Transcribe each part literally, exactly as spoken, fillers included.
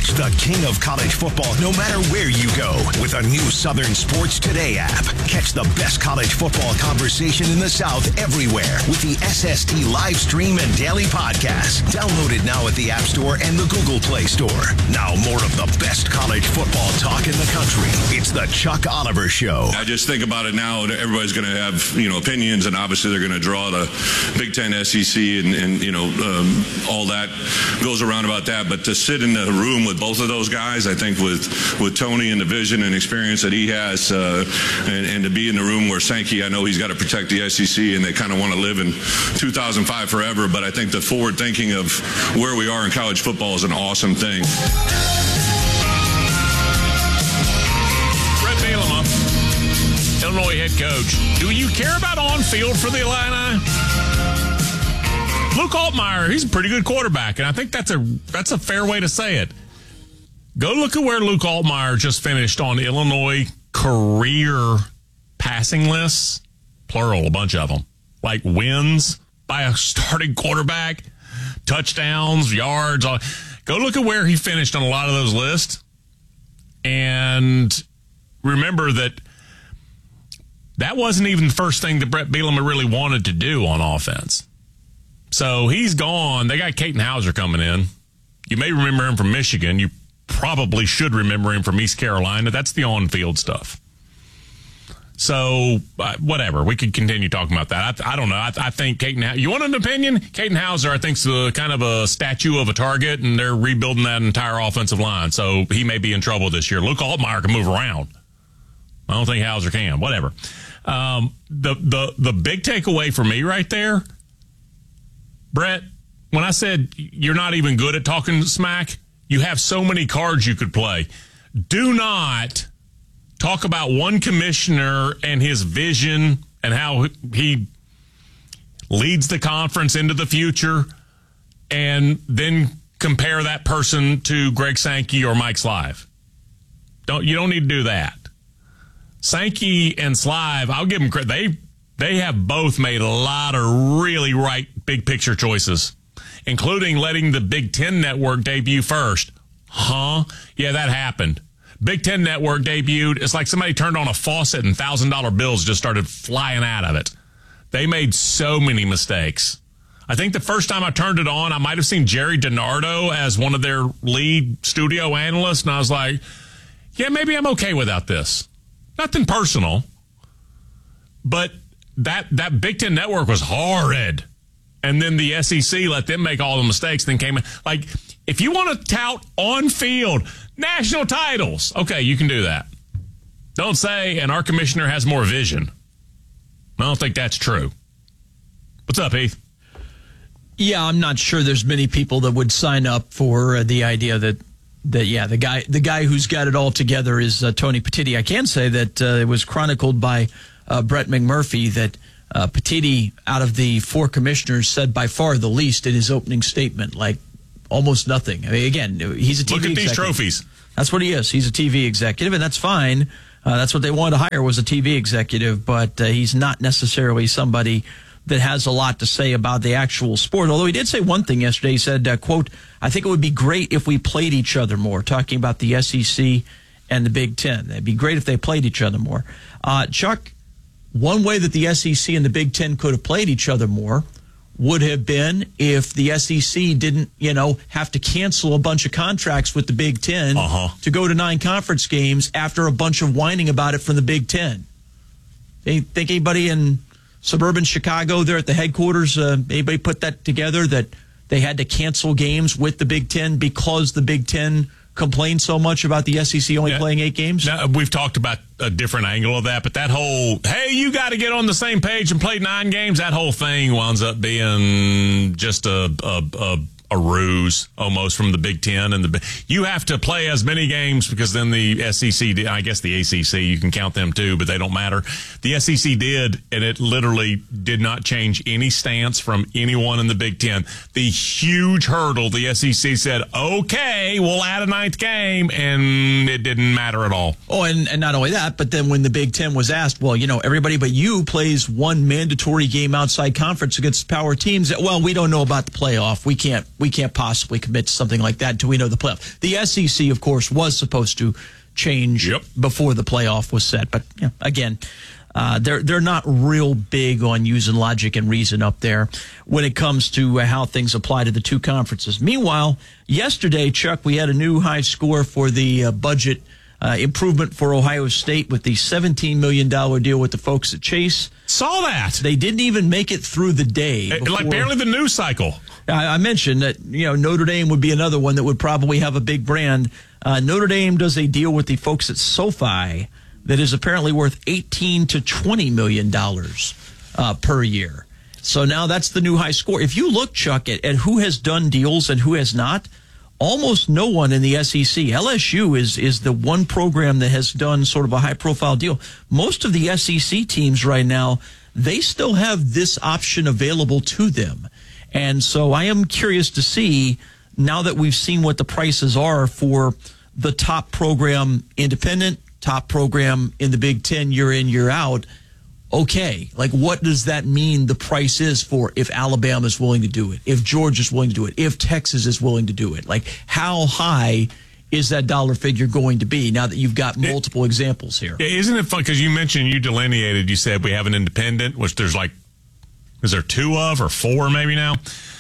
Catch the king of college football no matter where you go with a new Southern Sports Today app. Catch the best college football conversation in the South everywhere with the S S T live stream and daily podcast. Download it now at the App Store and the Google Play Store. Now more of the best college football talk in the country. It's the Chuck Oliver Show. I just think about it now. Everybody's going to have, you know, opinions, and obviously they're going to draw the Big Ten, S E C, and, and you know, um, all that goes around about that. But to sit in the room with both of those guys, I think with, with Tony and the vision and experience that he has, uh, and, and to be in the room where Sankey, I know he's got to protect the S E C, and they kind of want to live in two thousand five forever. But I think the forward thinking of where we are in college football is an awesome thing. Brett Bielema, Illinois head coach. Do you care about on-field for the Illini? Luke Altmaier, he's a pretty good quarterback, and I think that's a that's a fair way to say it. Go look at where Luke Altmaier just finished on Illinois career passing lists, plural, a bunch of them, like wins by a starting quarterback, touchdowns, yards. All. Go look at where he finished on a lot of those lists, and remember that that wasn't even the first thing that Brett Bielema really wanted to do on offense. So he's gone. They got Caden Hauser coming in. You may remember him from Michigan. You probably should remember him from East Carolina. That's the on-field stuff. So, uh, whatever. We could continue talking about that. I, I don't know. I, I think Caden, you want an opinion? Caden Hauser, I think, is a, kind of a statue of a target, and they're rebuilding that entire offensive line. So he may be in trouble this year. Luke Altmaier can move around. I don't think Hauser can. Whatever. Um, the, the, the big takeaway for me right there, Brett, when I said you're not even good at talking smack, you have so many cards you could play. Do not talk about one commissioner and his vision and how he leads the conference into the future and then compare that person to Greg Sankey or Mike Slive. Don't, you don't need to do that. Sankey and Slive, I'll give them credit. They, they have both made a lot of really right big picture choices, including letting the Big Ten Network debut first. Huh? Yeah, that happened. Big Ten Network debuted. It's like somebody turned on a faucet and one thousand dollar bills just started flying out of it. They made so many mistakes. I think the first time I turned it on, I might have seen Jerry DiNardo as one of their lead studio analysts, and I was like, yeah, maybe I'm okay without this. Nothing personal. But that, that Big Ten Network was horrid. And then the S E C let them make all the mistakes, then came in. Like, if you want to tout on-field national titles, okay, you can do that. Don't say, and our commissioner has more vision. I don't think that's true. What's up, Heath? Yeah, I'm not sure there's many people that would sign up for uh, the idea that, that yeah, the guy the guy who's got it all together is uh, Tony Petitti. I can say that uh, it was chronicled by uh, Brett McMurphy that uh, Petitti, out of the four commissioners, said by far the least in his opening statement, like almost nothing. I mean, again, he's a T V Look at executive. these trophies. That's what he is. He's a T V executive, and that's fine. Uh, that's what they wanted to hire, was a T V executive, but uh, he's not necessarily somebody that has a lot to say about the actual sport. Although he did say one thing yesterday. He said, uh, quote, I think it would be great if we played each other more, talking about the S E C and the Big Ten. It'd be great if they played each other more. Uh, Chuck, one way that the S E C and the Big Ten could have played each other more would have been if the S E C didn't, you know, have to cancel a bunch of contracts with the Big Ten uh-huh. to go to nine conference games after a bunch of whining about it from the Big Ten. They think anybody in suburban Chicago there at the headquarters, uh, anybody put that together, that they had to cancel games with the Big Ten because the Big Ten complained so much about the S E C only yeah. playing eight games? Now, we've talked about a different angle of that, but that whole, hey, you got to get on the same page and play nine games, that whole thing winds up being just a, a, a, a ruse almost from the Big Ten. And the you have to play as many games because then the S E C did, I guess the A C C, you can count them too, but they don't matter. The S E C did, and it literally did not change any stance from anyone in the Big Ten. The huge hurdle, the S E C said, okay, we'll add a ninth game, and it didn't matter at all. Oh, and, and not only that, but then when the Big Ten was asked, well, you know, everybody but you plays one mandatory game outside conference against power teams. Well, we don't know about the playoff. We can't we can't possibly commit to something like that until we know the playoff. The S E C, of course, was supposed to change yep. before the playoff was set. But you know, again, uh, they're they're not real big on using logic and reason up there when it comes to uh, how things apply to the two conferences. Meanwhile, yesterday, Chuck, we had a new high score for the uh, budget uh, improvement for Ohio State with the seventeen million dollars deal with the folks at Chase. Saw that. They didn't even make it through the day. Before, like barely the news cycle. I, I mentioned that, you know, Notre Dame would be another one that would probably have a big brand. Uh, Notre Dame does a deal with the folks at SoFi that is apparently worth eighteen to twenty million dollars uh, per year. So now that's the new high score. If you look, Chuck, at, at who has done deals and who has not, almost no one in the S E C. L S U is is the one program that has done sort of a high-profile deal. Most of the S E C teams right now, they still have this option available to them. And so I am curious to see, now that we've seen what the prices are for the top program independent, top program in the Big Ten year in, year out, okay, like what does that mean the price is for if Alabama is willing to do it, if Georgia is willing to do it, if Texas is willing to do it? Like how high is that dollar figure going to be now that you've got multiple it, examples here? Isn't it fun? Because you mentioned, you delineated, you said we have an independent, which there's like, is there two of or four maybe now?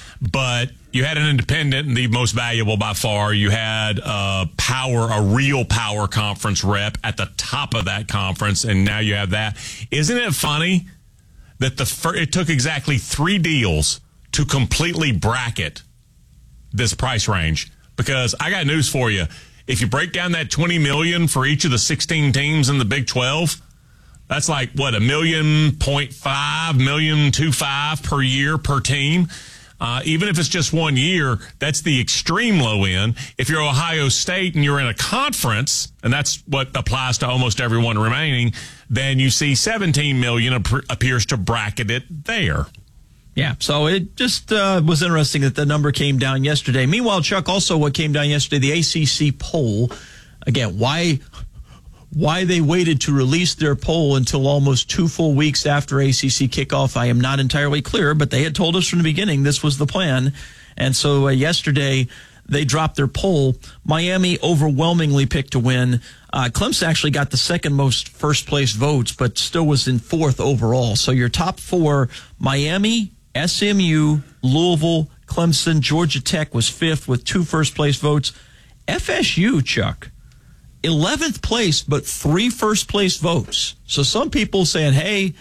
But you had an independent, and the most valuable by far. You had a power, a real power conference rep at the top of that conference, and now you have that. Isn't it funny that the fir- it took exactly three deals to completely bracket this price range? Because I got news for you. If you break down that twenty million dollars for each of the sixteen teams in the Big twelve, that's like, what, a million point five, million two five per year per team. Uh, even if it's just one year, that's the extreme low end. If you're Ohio State and you're in a conference, and that's what applies to almost everyone remaining, then you see seventeen million ap- appears to bracket it there. Yeah, so it just uh, was interesting that the number came down yesterday. Meanwhile, Chuck, also what came down yesterday, the A C C poll. Again, why... Why they waited to release their poll until almost two full weeks after A C C kickoff, I am not entirely clear, but they had told us from the beginning this was the plan. And so uh, yesterday they dropped their poll. Miami overwhelmingly picked to win. Uh, Clemson actually got the second most first place votes, but still was in fourth overall. So your top four, Miami, S M U, Louisville, Clemson, Georgia Tech was fifth with two first place votes. F S U, Chuck, eleventh place, but three first place votes. So some people saying, hey,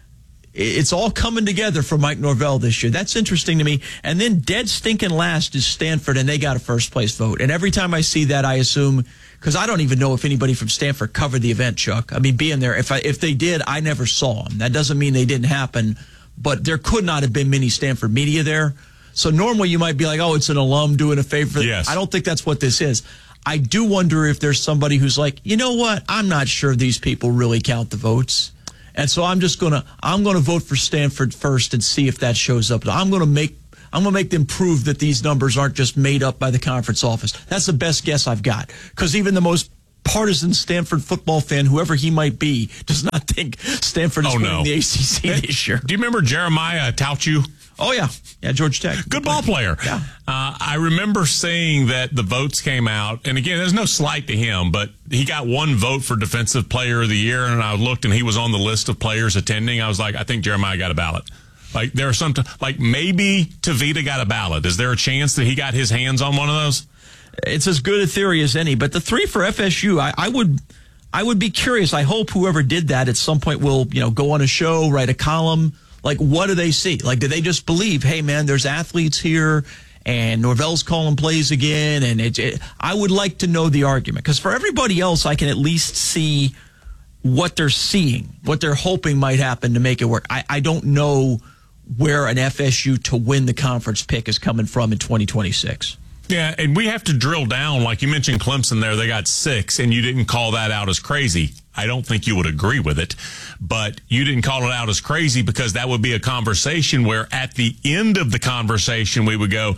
it's all coming together for Mike Norvell this year. That's interesting to me. And then dead stinking last is Stanford, and they got a first place vote. And every time I see that, I assume, because I don't even know if anybody from Stanford covered the event, Chuck. I mean, being there, if I, if they did, I never saw them. That doesn't mean they didn't happen, but there could not have been many Stanford media there. So normally you might be like, oh, it's an alum doing a favor. Yes. I don't think that's what this is. I do wonder if there's somebody who's like, you know what? I'm not sure these people really count the votes. And so I'm just going to I'm going to vote for Stanford first and see if that shows up. I'm going to make I'm going to make them prove that these numbers aren't just made up by the conference office. That's the best guess I've got. Because even the most partisan Stanford football fan, whoever he might be, does not think Stanford is oh, winning no. the A C C this year. Do you remember Jeremiah Tauchu? Oh, yeah. Yeah, Georgia Tech. Good ball player. Yeah. Uh, I remember seeing that the votes came out, and again, there's no slight to him, but he got one vote for Defensive Player of the Year, and I looked, and he was on the list of players attending. I was like, I think Jeremiah got a ballot. Like, there are some, t- like maybe Tavita got a ballot. Is there a chance that he got his hands on one of those? It's as good a theory as any, but the three for F S U, I, I would... I would be curious. I hope whoever did that at some point will, you know, go on a show, write a column. Like, what do they see? Like, do they just believe, hey, man, there's athletes here, and Norvell's calling plays again? And it, it, I would like to know the argument. Because for everybody else, I can at least see what they're seeing, what they're hoping might happen to make it work. I, I don't know where an F S U to win the conference pick is coming from in twenty twenty-six. Yeah, and we have to drill down. Like you mentioned Clemson there, they got six, and you didn't call that out as crazy. I don't think you would agree with it, but you didn't call it out as crazy because that would be a conversation where at the end of the conversation we would go,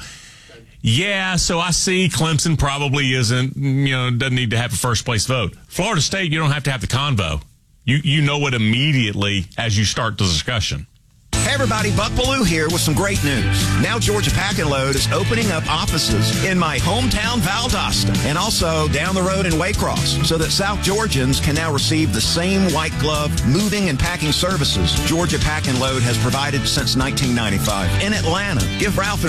yeah, so I see Clemson probably isn't, you know, doesn't need to have a first place vote. Florida State, you don't have to have the convo. You, you know it immediately as you start the discussion. Hey everybody, Buck Bellew here with some great news. Now Georgia Pack and Load is opening up offices in my hometown Valdosta and also down the road in Waycross so that South Georgians can now receive the same white glove moving and packing services Georgia Pack and Load has provided since nineteen ninety-five. In Atlanta, give Ralph and